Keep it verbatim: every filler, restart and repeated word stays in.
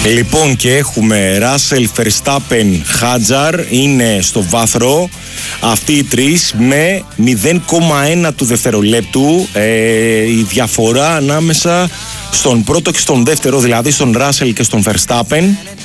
Λοιπόν, και έχουμε Russell, Verstappen, Hadjar, είναι στο βάθρο. Αυτοί οι τρεις με μηδέν κόμμα ένα του δευτερολέπτου ε, η διαφορά ανάμεσα στον πρώτο και στον δεύτερο, δηλαδή στον Russell και στον Verstappen.